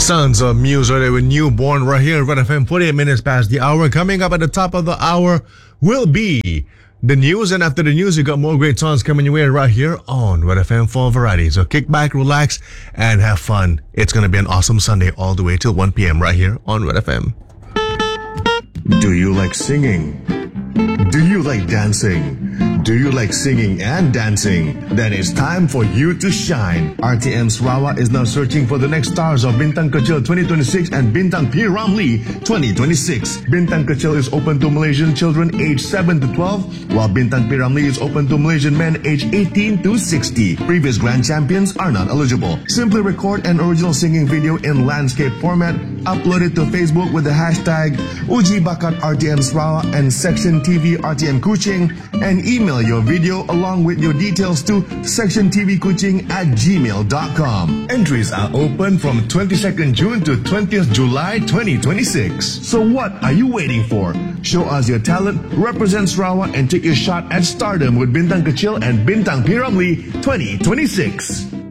Sons of Muse right there with Newborn right here at Red FM, 48 minutes past the hour. Coming up at the top of the hour will be the news, and after the news, you got more great songs coming your way right here on Red FM for Variety. So kick back, relax, and have fun. It's going to be an awesome Sunday all the way till 1 p.m. right here on Red FM. Do you like singing? Do you like dancing? Do you like singing and dancing? Then it's time for you to shine. RTM Sarawak is now searching for the next stars of Bintang Kecil 2026 and Bintang P. Ramlee 2026. Bintang Kecil is open to Malaysian children aged 7 to 12, while Bintang P. Ramlee is open to Malaysian men aged 18 to 60. Previous grand champions are not eligible. Simply record an original singing video in landscape format, upload it to Facebook with the hashtag Uji Bakat RTM Sarawak and Section TV RTM Kuching, and email your video along with your details to sectiontvkuching@gmail.com. Entries are open from 22nd June to 20th July 2026. So what are you waiting for? Show us your talent, represent Sarawak, and take your shot at stardom with Bintang Kecil and Bintang P. Ramlee 2026.